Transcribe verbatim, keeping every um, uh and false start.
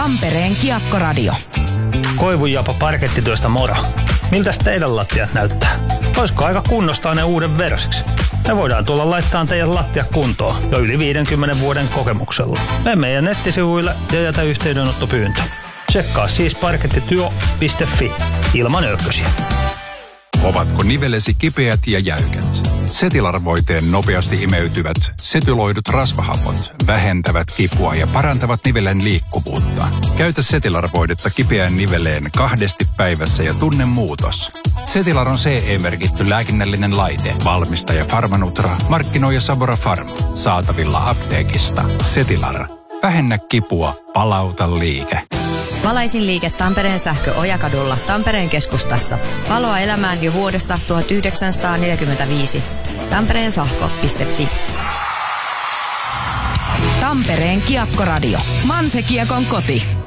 Tampereen Kiekkoradio. Koivunjapa parkettityöstä moro. Miltäs teidän lattiat näyttää? Olisiko aika kunnostaa ne uuden versiksi? Me voidaan tulla laittaa teidän lattia kuntoon jo yli viidenkymmenen vuoden kokemuksella. Mene meidän nettisivuille ja jätä yhteydenottopyyntö. Tsekkaa siis parkettityö piste fi ilman öykösiä. Ovatko nivelesi kipeät ja jäykät? Setilar-voiteen nopeasti imeytyvät setyloidut rasvahapot vähentävät kipua ja parantavat nivelen liikkuvuutta. Käytä Setilar-voidetta kipeään niveleen kahdesti päivässä ja tunne muutos. Setilar on C E-merkitty lääkinnällinen laite. Valmistaja Pharmanutra, markkinoija Sabora Pharma. Saatavilla apteekista. Setilar. Vähennä kipua, palauta liike. Valaisin liike Tampereen sähkö Ojakadulla Tampereen keskustassa. Valoa elämään jo vuodesta tuhatyhdeksänsataaneljäkymmentäviisi. Tampereen sähkö piste fi. Tampereen Kiekkoradio. Manse Kiekon koti.